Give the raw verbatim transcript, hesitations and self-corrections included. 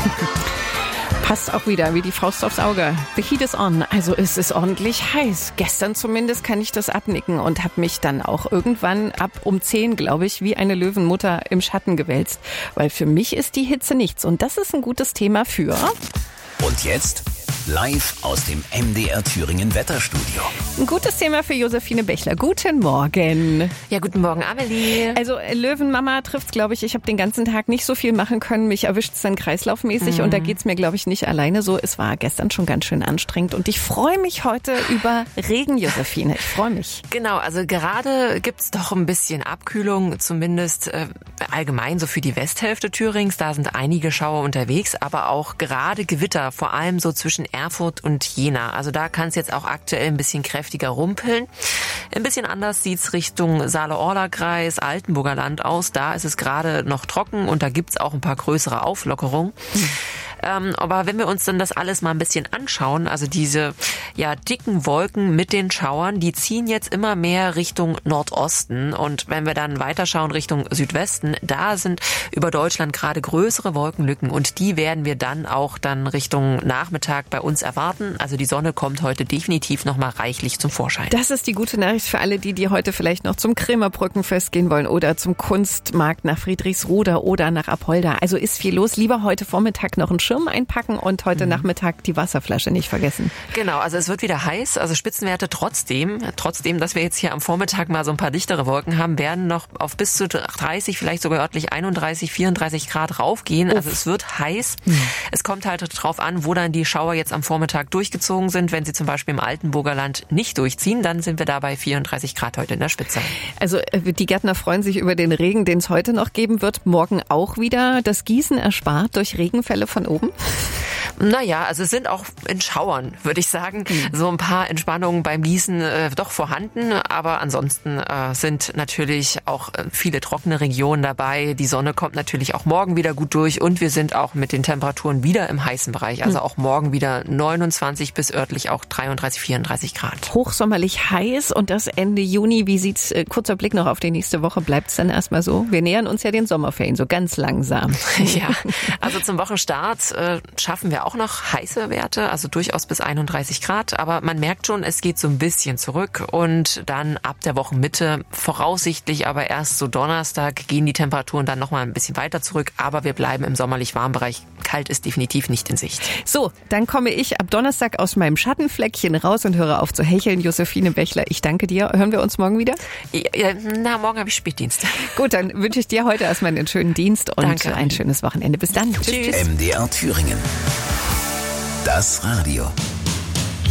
Passt auch wieder wie die Faust aufs Auge. The heat is on, also es ist ordentlich heiß. Gestern zumindest kann ich das abnicken und habe mich dann auch irgendwann ab um zehn, glaube ich, wie eine Löwenmutter im Schatten gewälzt. Weil für mich ist die Hitze nichts und das ist ein gutes Thema für... Und jetzt live aus dem M D R Thüringen Wetterstudio. Ein gutes Thema für Josephine Bechler. Guten Morgen. Ja, guten Morgen, Amelie. Also Löwenmama trifft's, glaube ich. Ich habe den ganzen Tag nicht so viel machen können. Mich erwischt's dann kreislaufmäßig mhm. und da geht's mir, glaube ich, nicht alleine so. Es war gestern schon ganz schön anstrengend und ich freue mich heute über Regen, Josephine. Ich freue mich. Genau, also gerade gibt's doch ein bisschen Abkühlung, zumindest äh, allgemein so für die Westhälfte Thürings. Da sind einige Schauer unterwegs, aber auch gerade Gewitter, vor allem so zwischen Erfurt und Jena. Also da kann es jetzt auch aktuell ein bisschen kräftiger rumpeln. Ein bisschen anders sieht's Richtung Saale-Orla-Kreis, Altenburger Land aus. Da ist es gerade noch trocken und da gibt's auch ein paar größere Auflockerungen. Hm. Ähm, aber wenn wir uns dann das alles mal ein bisschen anschauen, also diese ja dicken Wolken mit den Schauern, die ziehen jetzt immer mehr Richtung Nordosten. Und wenn wir dann weiterschauen Richtung Südwesten, da sind über Deutschland gerade größere Wolkenlücken und die werden wir dann auch dann Richtung Nachmittag bei uns erwarten. Also die Sonne kommt heute definitiv nochmal reichlich zum Vorschein. Das ist die gute Nachricht für alle, die, die heute vielleicht noch zum Krämerbrückenfest gehen wollen oder zum Kunstmarkt nach Friedrichsruder oder nach Apolda. Also ist viel los. Lieber heute Vormittag noch einen Schirm einpacken und heute mhm. Nachmittag die Wasserflasche nicht vergessen. Genau, also es wird wieder heiß, also Spitzenwerte trotzdem, trotzdem, dass wir jetzt hier am Vormittag mal so ein paar dichtere Wolken haben, werden noch auf bis zu dreißig, vielleicht sogar örtlich einunddreißig, vierunddreißig Grad raufgehen. Uff. Also es wird heiß. Mhm. Es kommt halt drauf an, wo dann die Schauer jetzt am Vormittag durchgezogen sind. Wenn sie zum Beispiel im Altenburger Land nicht durchziehen, dann sind wir da bei vierunddreißig Grad heute in der Spitze. Also die Gärtner freuen sich über den Regen, den es heute noch geben wird. Morgen auch wieder. Das Gießen erspart durch Regenfälle von oben? Naja, also es sind auch in Schauern, würde ich sagen, so ein paar Entspannungen beim Gießen äh, doch vorhanden. Aber ansonsten äh, sind natürlich auch äh, viele trockene Regionen dabei. Die Sonne kommt natürlich auch morgen wieder gut durch und wir sind auch mit den Temperaturen wieder im heißen Bereich. Also auch morgen wieder neunundzwanzig bis örtlich auch dreiunddreißig, vierunddreißig Grad. Hochsommerlich heiß und das Ende Juni. Wie sieht's? Äh, kurzer Blick noch auf die nächste Woche. Bleibt's dann erstmal so? Wir nähern uns ja den Sommerferien so ganz langsam. Ja, also zum Wochenstart äh, schaffen wir auch noch heiße Werte, also durchaus bis einunddreißig Grad, aber man merkt schon, es geht so ein bisschen zurück und dann ab der Wochenmitte, voraussichtlich aber erst so Donnerstag, gehen die Temperaturen dann nochmal ein bisschen weiter zurück, aber wir bleiben im sommerlich warmen Bereich. Kalt ist definitiv nicht in Sicht. So, dann komme ich ab Donnerstag aus meinem Schattenfleckchen raus und höre auf zu hecheln. Josephine Bechler, ich danke dir. Hören wir uns morgen wieder? Ja, na, morgen habe ich Spätdienst. Gut, dann wünsche ich dir heute erstmal einen schönen Dienst und danke. Ein schönes Wochenende. Bis dann. Tschüss. M D R Thüringen. Das Radio.